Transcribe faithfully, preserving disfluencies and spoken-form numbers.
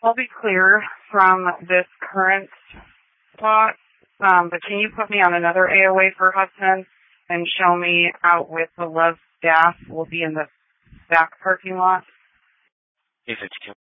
I'll be clear from this current spot, um, but can you put me on another A O A for Hudson and show me out with the Love staff? We'll be in the back parking lot. If it's